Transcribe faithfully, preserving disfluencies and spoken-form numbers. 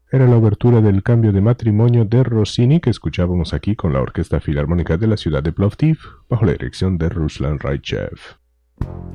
Era la obertura del Cambio de matrimonio de Rossini que escuchábamos aquí con la Orquesta Filarmónica de la ciudad de Plovdiv, bajo la dirección de Ruslan Raichev.